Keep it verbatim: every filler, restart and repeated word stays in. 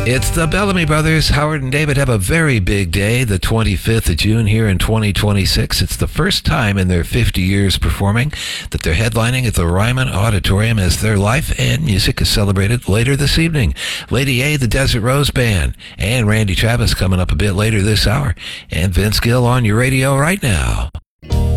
It's the Bellamy Brothers. Howard and David have a very big day, the twenty-fifth of June here in twenty twenty-six. It's the first time in their fifty years performing that they're headlining at the Ryman Auditorium as their life and music is celebrated later this evening. Lady A, the Desert Rose Band, and Randy Travis coming up a bit later this hour. And Vince Gill on your radio right now.